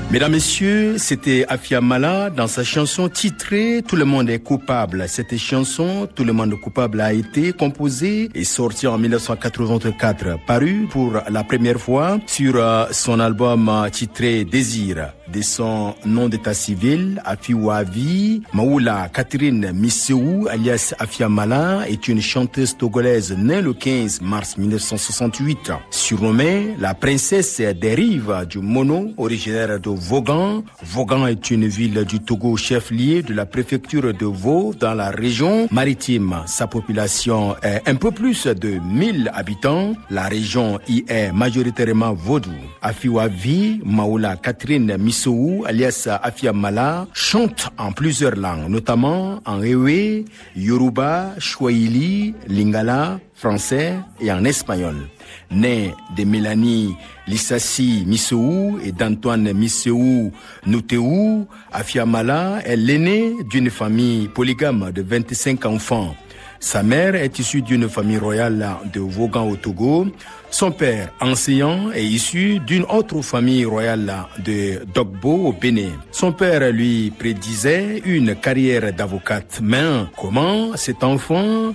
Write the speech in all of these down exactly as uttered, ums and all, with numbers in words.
Mesdames, Messieurs, c'était Afia Mala dans sa chanson titrée « Tout le monde est coupable ». Cette chanson, « Tout le monde est coupable » a été composée et sortie en dix-neuf cent quatre-vingt-quatre, parue pour la première fois sur son album titré « Désir ». De son nom d'état civil, Afiwavi, Maoula Catherine Missou, alias Afia Mala, est une chanteuse togolaise née le quinze mars mille neuf cent soixante-huit. Surnommée la princesse des rives du Mono, originaire de Vaughan. Vaughan est une ville du Togo, chef-lieu de la préfecture de Vaud dans la région maritime. Sa population est un peu plus de mille habitants. La région y est majoritairement vaudou. Afiwavi, Maoula Catherine Missou, alias Afia Mala, chante en plusieurs langues, notamment en Ewe, Yoruba, Swahili, Lingala, français et en espagnol. Née de Mélanie Lissassi Missou et d'Antoine Missou Nouteou, Afia Mala est l'aînée d'une famille polygame de vingt-cinq enfants. Sa mère est issue d'une famille royale de Vaughan au Togo. Son père, enseignant, est issu d'une autre famille royale de Dogbo au Bénin. Son père lui prédisait une carrière d'avocate. Mais comment cet enfant,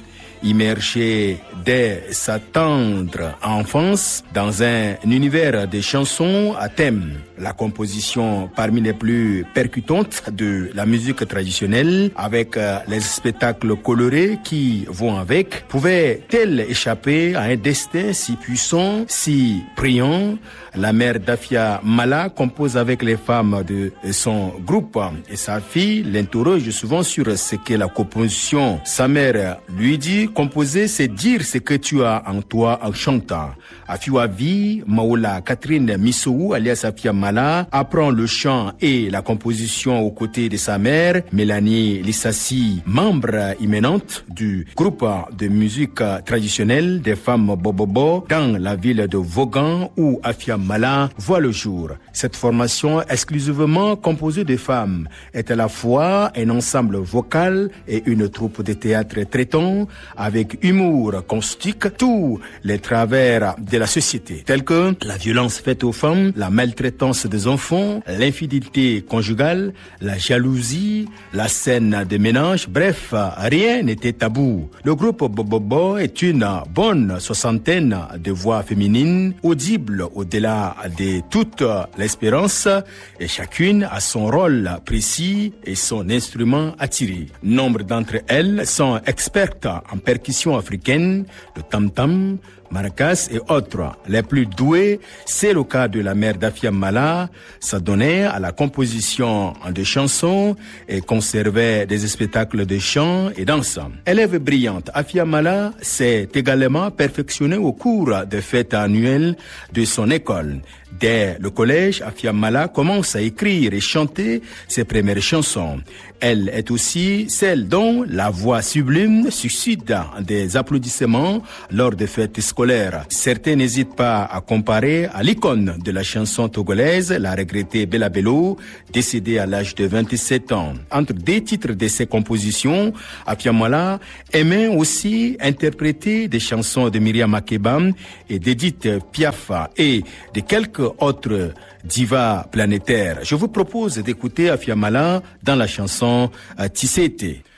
immergé dès sa tendre enfance dans un univers de chansons à thème, la composition parmi les plus percutantes de la musique traditionnelle, avec les spectacles colorés qui vont avec, pouvait-elle échapper à un destin si puissant, si brillant? La mère d'Afia Mala compose avec les femmes de son groupe et sa fille l'interroge souvent sur ce qu'est la composition. Sa mère lui dit: composer, c'est dire ce que tu as en toi en chantant. Afiwavi, Maoula Catherine Missou, alias Afia Mala, apprend le chant et la composition aux côtés de sa mère, Mélanie Lissassi, membre éminente du groupe de musique traditionnelle des femmes Bobobo dans la ville de Vaughan où Afia Mala voit le jour. Cette formation exclusivement composée de femmes est à la fois un ensemble vocal et une troupe de théâtre traitant avec humour caustique tous les travers de la société, tels que la violence faite aux femmes, la maltraitance des enfants, l'infidélité conjugale, la jalousie, la scène de ménage. Bref, rien n'était tabou. Le groupe Bobobo est une bonne soixantaine de voix féminines audibles au-delà de toute l'espérance et chacune a son rôle précis et son instrument attiré. Nombre d'entre elles sont expertes en percussion africaine, le tam-tam, maracas et autres. Les plus douées, c'est le cas de la mère d'Afia Mala, s'adonnait à la composition de chansons et conservait des spectacles de chant et danse. Élève brillante, Afia Mala s'est également perfectionnée au cours des fêtes annuelles de son école. Dès le collège, Afia Mala commence à écrire et chanter ses premières chansons. Elle est aussi celle dont la voix sublime suscite des applaudissements lors des fêtes scolaires. Certains n'hésitent pas à comparer à l'icône de la chanson togolaise, la regrettée Bella Bello, décédée à l'âge de vingt-sept ans. Entre deux titres de ses compositions, Afia Mala aimait aussi interpréter des chansons de Myriam Makeba et d'Edith Piaf et de quelques autres divas planétaires. Je vous propose d'écouter Afia Mala dans la chanson Tissete.